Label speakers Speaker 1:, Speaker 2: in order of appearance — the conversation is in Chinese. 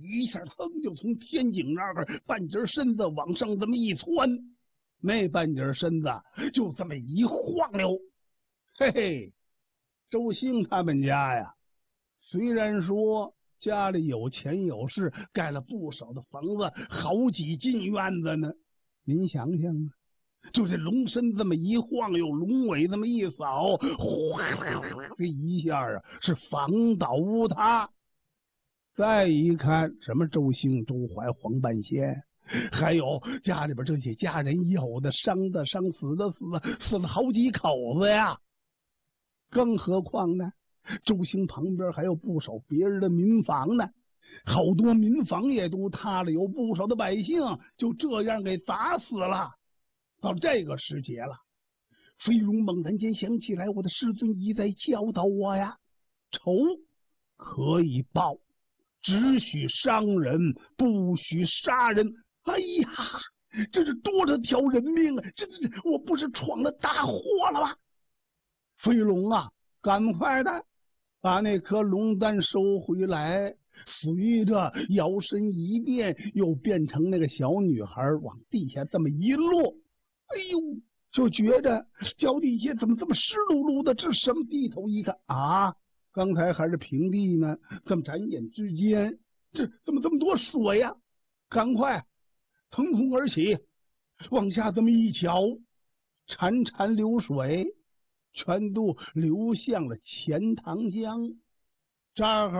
Speaker 1: 一下，腾就从天井那儿半截身子往上这么一窜，那半截身子就这么一晃溜。嘿嘿，周兴他们家呀，虽然说家里有钱有势，盖了不少的房子，好几进院子呢。您想想啊，就这龙身这么一晃悠，龙尾这么一扫，哗，这一下啊是房倒屋塌。再一看，什么周兴、周怀、黄半仙，还有家里边这些家人，有的伤的伤，死的死，死了好几口子呀。更何况呢，周兴旁边还有不少别人的民房呢，好多民房也都塌了，有不少的百姓就这样给砸死了。到这个时节了，飞龙猛然间想起来，我的师尊一再教导我呀，仇可以报，只许伤人，不许杀人。哎呀，这是多少条人命啊！这我不是闯了大祸了吗？飞龙啊，赶快的把那颗龙丹收回来，随着摇身一变，又变成那个小女孩，往地下这么一落。哎呦，就觉着脚底下怎么这么湿漉漉的？这什么？低头一看啊，刚才还是平地呢，这么转眼之间，这怎么这么多水呀？赶快腾空而起，往下这么一瞧，潺潺流水全都流向了钱塘江。这儿